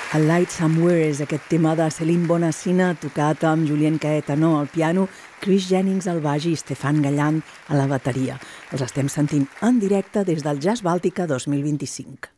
A Light Somewhere és aquest tema de Céline Bonassina, tocat amb Julien Caetano al piano, Chris Jennings al baix i Stefan Gallant a la bateria. Els estem sentint en directe des del Jazz Bàltica 2025.